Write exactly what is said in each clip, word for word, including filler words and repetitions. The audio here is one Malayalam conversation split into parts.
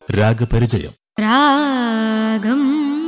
രാഗപരിചയം. രാഗം.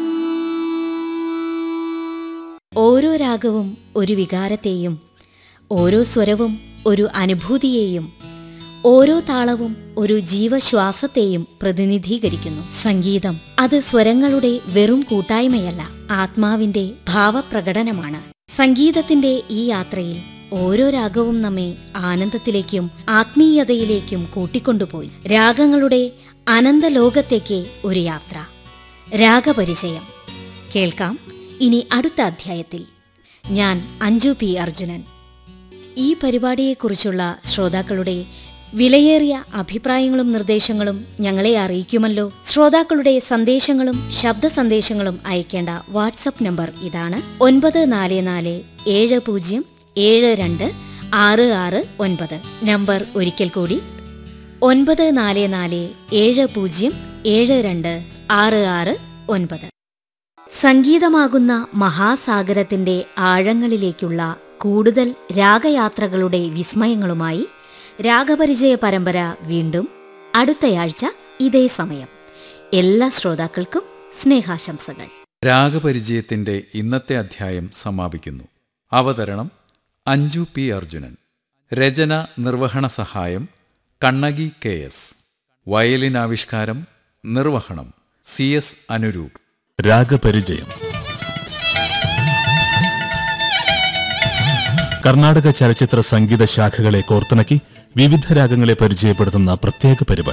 ഓരോ രാഗവും ഒരു വികാരത്തെയും, ഓരോ സ്വരവും ഒരു അനുഭൂതിയെയും, ഓരോ താളവും ഒരു ജീവശ്വാസത്തെയും പ്രതിനിധീകരിക്കുന്നു. സംഗീതം അത് സ്വരങ്ങളുടെ വെറും കൂട്ടായ്മയല്ല, ആത്മാവിന്റെ ഭാവപ്രകടനമാണ്. സംഗീതത്തിന്റെ ഈ യാത്രയിൽ ഓരോ രാഗവും നമ്മെ ആനന്ദത്തിലേക്കും ആത്മീയതയിലേക്കും കൂട്ടിക്കൊണ്ടുപോയി. രാഗങ്ങളുടെ അനന്തലോകത്തേക്ക് ഒരു യാത്ര. രാഗപരിചയം കേൾക്കാം ഇനി അടുത്ത അധ്യായത്തിൽ. ഞാൻ അഞ്ജു പി അർജുനൻ. ഈ പരിപാടിയെക്കുറിച്ചുള്ള ശ്രോതാക്കളുടെ വിലയേറിയ അഭിപ്രായങ്ങളും നിർദ്ദേശങ്ങളും ഞങ്ങളെ അറിയിക്കുമല്ലോ. ശ്രോതാക്കളുടെ സന്ദേശങ്ങളും ശബ്ദ സന്ദേശങ്ങളും അയക്കേണ്ട വാട്സപ്പ് നമ്പർ ഇതാണ്: ഒൻപത് നാല് നാല് ഏഴ് പൂജ്യം ഏഴ് രണ്ട് ആറ് ആറ് ഒൻപത്. നമ്പർ ഒരിക്കൽ കൂടി: ഒൻപത് നാല് നാല് ഏഴ് പൂജ്യം ഏഴ് രണ്ട് ആറ് ആറ് ഒൻപത്. സംഗീതമാകുന്ന മഹാസാഗരത്തിന്റെ ആഴങ്ങളിലേക്കുള്ള കൂടുതൽ രാഗയാത്രകളുടെ വിസ്മയങ്ങളുമായി രാഗപരിചയ പരമ്പര വീണ്ടും അടുത്തയാഴ്ച ഇതേ സമയം. എല്ലാ ശ്രോതാക്കൾക്കും സ്നേഹാശംസകൾ. രാഗപരിചയത്തിന്റെ ഇന്നത്തെ അധ്യായം സമാപിക്കുന്നു. അവതരണം അഞ്ജു പി അർജുനൻ. രചന നിർവഹണ സഹായം കണ്ണകി കെ എസ്. വയലിൻ ആവിഷ്കാരം നിർവഹണം സി എസ് അനുരൂപ്. രാഗപരിചയം കർണാടക ചലച്ചിത്ര സംഗീത ശാഖകളെ കോർത്തിണക്കി വിവിധ രാഗങ്ങളെ പരിചയപ്പെടുത്തുന്ന പ്രത്യേക പരിപാടി.